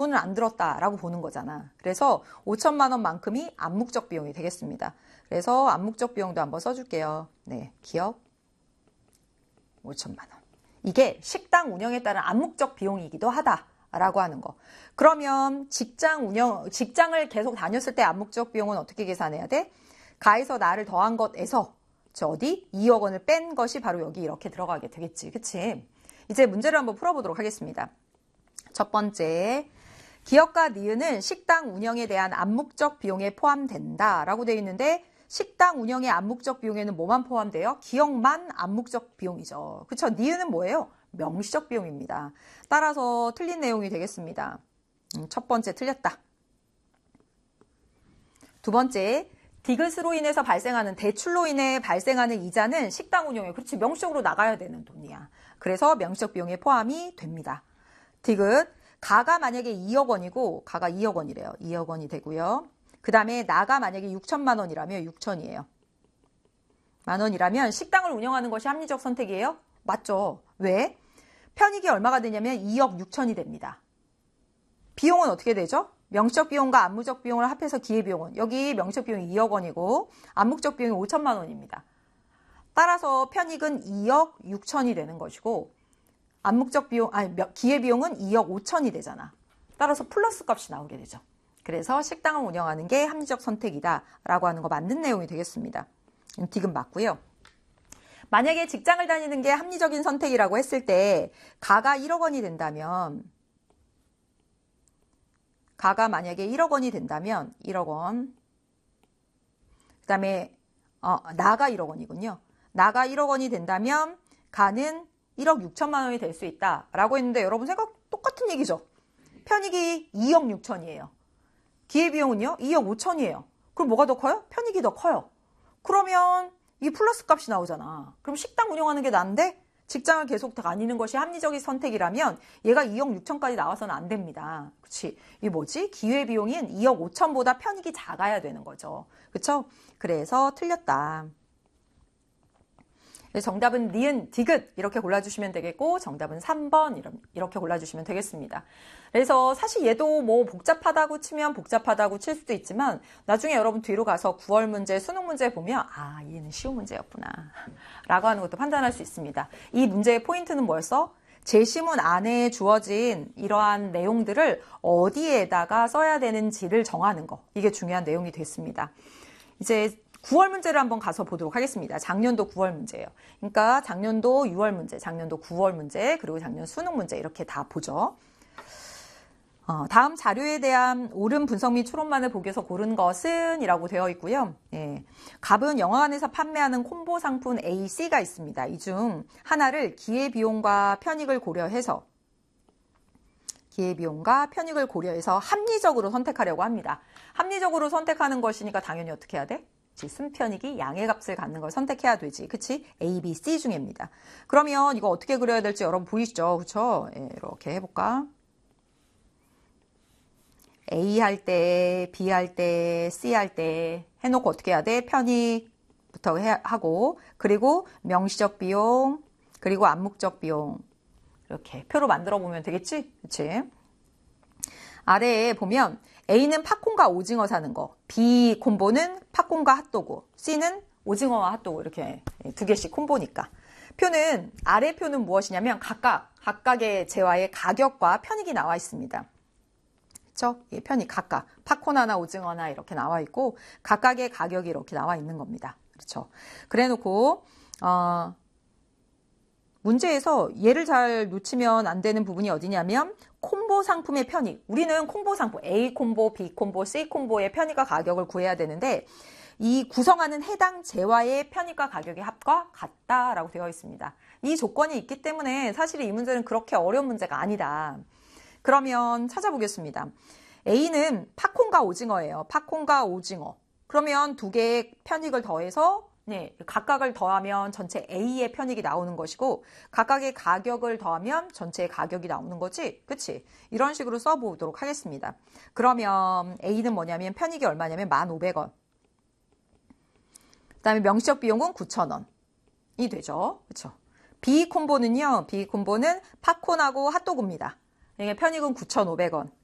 돈을 안 들었다라고 보는 거잖아. 그래서 5천만 원만큼이 암묵적 비용이 되겠습니다. 그래서 암묵적 비용도 한번 써줄게요. 네, 기업 5천만 원. 이게 식당 운영에 따른 암묵적 비용이기도 하다라고 하는 거. 그러면 직장을 계속 다녔을 때 암묵적 비용은 어떻게 계산해야 돼? 가에서 나를 더한 것에서 어디 2억 원을 뺀 것이 바로 여기 이렇게 들어가게 되겠지. 그치? 이제 문제를 한번 풀어보도록 하겠습니다. 첫 번째, 기업과 니은은 식당 운영에 대한 암묵적 비용에 포함된다라고 되어 있는데 식당 운영의 암묵적 비용에는 뭐만 포함돼요? 기억만 암묵적 비용이죠. 그쵸? 니은은 뭐예요? 명시적 비용입니다. 따라서 틀린 내용이 되겠습니다. 첫 번째 틀렸다. 두 번째, 디귿으로 인해서 발생하는 대출로 인해 발생하는 이자는 식당 운영에 그렇지 명시적으로 나가야 되는 돈이야. 그래서 명시적 비용에 포함이 됩니다. 디귿, 가가 만약에 2억 원이고 가가 2억 원이래요. 2억 원이 되고요. 그 다음에 나가 만약에 6천만 원이라면 6천이에요. 만 원이라면 식당을 운영하는 것이 합리적 선택이에요? 맞죠. 왜? 편익이 얼마가 되냐면 2억 6천이 됩니다. 비용은 어떻게 되죠? 명시적 비용과 암묵적 비용을 합해서 기회비용은 여기 명시적 비용이 2억 원이고 암묵적 비용이 5천만 원입니다. 따라서 편익은 2억 6천이 되는 것이고 기회비용은 2억 5천이 되잖아. 따라서 플러스 값이 나오게 되죠. 그래서 식당을 운영하는 게 합리적 선택이다 라고 하는 거 맞는 내용이 되겠습니다. 디귿 맞고요. 만약에 직장을 다니는 게 합리적인 선택이라고 했을 때 가가 1억 원이 된다면 가가 만약에 1억 원이 된다면 1억 원 그 다음에 나가 1억 원이군요. 나가 1억 원이 된다면 가는 1억 6천만 원이 될 수 있다라고 했는데 여러분 생각 똑같은 얘기죠. 편익이 2억 6천이에요. 기회비용은요? 2억 5천이에요. 그럼 뭐가 더 커요? 편익이 더 커요. 그러면 이 플러스 값이 나오잖아. 그럼 식당 운영하는 게 나은데 직장을 계속 다니는 것이 합리적인 선택이라면 얘가 2억 6천까지 나와서는 안 됩니다. 그치? 이 뭐지? 기회비용인 2억 5천보다 편익이 작아야 되는 거죠. 그쵸? 그래서 틀렸다. 정답은 니은, 디귿 이렇게 골라주시면 되겠고 정답은 3번 이렇게 골라주시면 되겠습니다. 그래서 사실 얘도 뭐 복잡하다고 치면 복잡하다고 칠 수도 있지만 나중에 여러분 뒤로 가서 9월 문제, 수능 문제 보면 아 얘는 쉬운 문제였구나 라고 하는 것도 판단할 수 있습니다. 이 문제의 포인트는 뭐였어? 제시문 안에 주어진 이러한 내용들을 어디에다가 써야 되는지를 정하는 거. 이게 중요한 내용이 됐습니다. 이제 9월 문제를 한번 가서 보도록 하겠습니다. 작년도 9월 문제예요. 그러니까 작년도 6월 문제, 작년도 9월 문제, 그리고 작년 수능 문제 이렇게 다 보죠. 다음 자료에 대한 옳은 분석 및 추론만을 보기에서 고른 것은 이라고 되어 있고요. 예, 갑은 영화관에서 판매하는 콤보 상품 A, C가 있습니다. 이 중 하나를 기회비용과 편익을 고려해서 합리적으로 선택하려고 합니다. 합리적으로 선택하는 것이니까 당연히 어떻게 해야 돼? 순편익이 양의 값을 갖는 걸 선택해야 되지. 그치? A, B, C 중입니다. 그러면 이거 어떻게 그려야 될지 여러분 보이시죠? 그쵸? 예, 이렇게 해볼까? A 할 때, B 할 때, C 할 때 해놓고 어떻게 해야 돼? 편익부터 하고 그리고 명시적 비용 그리고 암묵적 비용 이렇게 표로 만들어 보면 되겠지? 그치? 아래에 보면 A는 팝콘과 오징어 사는 거, B 콤보는 팝콘과 핫도그, C는 오징어와 핫도그 이렇게 두 개씩 콤보니까. 표는 아래 표는 무엇이냐면 각각의 재화의 가격과 편익이 나와 있습니다. 그렇죠? 예, 편익 각각 팝콘 하나 오징어 하나 이렇게 나와 있고 각각의 가격이 이렇게 나와 있는 겁니다. 그렇죠? 그래놓고 문제에서 얘를 잘 놓치면 안 되는 부분이 어디냐면 콤보 상품의 편익. 우리는 콤보 상품 A 콤보, B 콤보, C 콤보의 편익과 가격을 구해야 되는데 이 구성하는 해당 재화의 편익과 가격의 합과 같다라고 되어 있습니다. 이 조건이 있기 때문에 사실 이 문제는 그렇게 어려운 문제가 아니다. 그러면 찾아보겠습니다. A는 팝콘과 오징어예요. 팝콘과 오징어. 그러면 두 개의 편익을 더해서 각각을 더하면 전체 A의 편익이 나오는 것이고 각각의 가격을 더하면 전체의 가격이 나오는 거지. 그치? 이런 식으로 써보도록 하겠습니다. 그러면 A는 뭐냐면 편익이 얼마냐면 1,500원. 그 다음에 명시적 비용은 9,000원이 되죠. 그쵸? B 콤보는요. B 콤보는 팝콘하고 핫도그입니다. 편익은 9,500원.